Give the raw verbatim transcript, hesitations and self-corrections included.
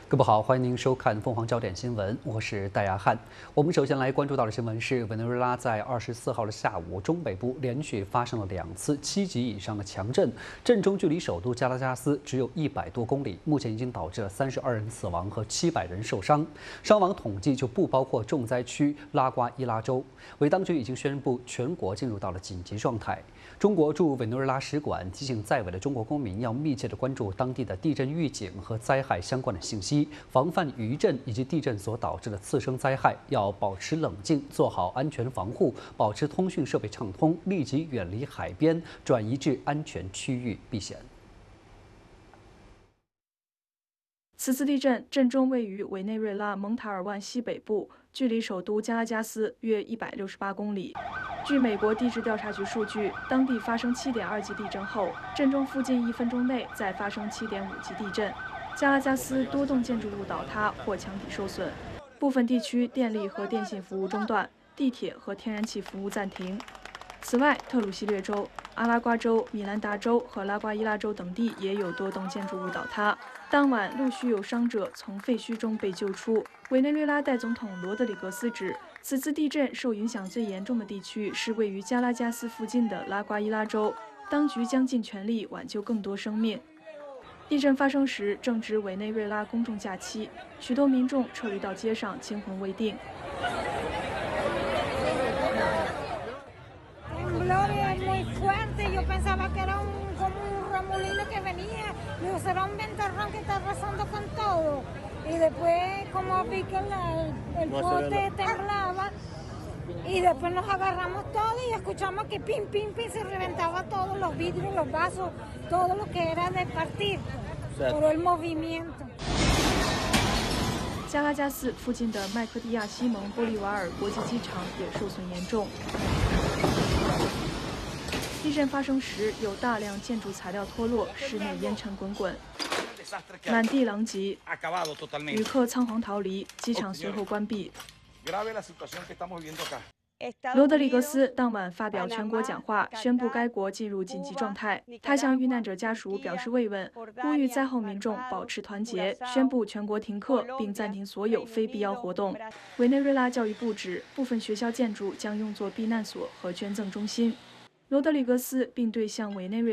各位好，欢迎您收看凤凰焦点新闻，我是戴亚汉。我们首先来关注到的新闻是，委内瑞拉在二十四号的下午，中北部连续发生了两次七级以上的强震，震中距离首都加拉加斯只有一百多公里，目前已经导致了三十二人死亡和七百人受伤，伤亡统计就不包括重灾区拉瓜伊拉州。委当局已经宣布全国进入到了紧急状态。中国驻委内瑞拉使馆提醒在委的中国公民要密切地关注当地的地震预警和灾害相关的信息，防范余震以及地震所导致的次生灾害，要保持冷静，做好安全防护，保持通讯设备畅通，立即远离海边，转移至安全区域避险。 此次地震震中位于委内瑞拉蒙塔尔湾西北部，距离首都加拉加斯约一百六十八公里。据美国地质调查局数据，当地发生七点二级地震后，震中附近一分钟内再发生七点五级地震。加拉加斯多栋建筑物倒塌或墙体受损，部分地区电力和电信服务中断，地铁和天然气服务暂停。此外，特鲁西略州、阿拉瓜州、米兰达州和拉瓜伊拉州等地也有多栋建筑物倒塌。当晚，陆续有伤者从废墟中被救出。委内瑞拉代总统罗德里格斯指，此次地震受影响最严重的地区是位于加拉加斯附近的拉瓜伊拉州，当局将尽全力挽救更多生命。地震发生时正值委内瑞拉公众假期，许多民众撤离到街上，惊魂未定。 Y después, como vi que la, el poste temblaba, y después nos agarramos todos y escuchamos que pim, pim, pim, se reventaba todos los vidrios, los vasos, todo lo que era de partir, por el movimiento. 加拉加斯附近的麦克蒂亚西蒙玻利瓦尔国际机场也受损严重。地震发生时，有大量建筑材料脱落，室内烟尘滚滚。满地狼藉，旅客仓皇逃离，机场随后关闭。罗德里格斯当晚发表全国讲话，宣布该国进入紧急状态。他向遇难者家属表示慰问，呼吁灾后民众保持团结，宣布全国停课，并暂停所有非必要活动。委内瑞拉教育部指，部分学校建筑将用作避难所和捐赠中心。罗德里格斯并对向委内瑞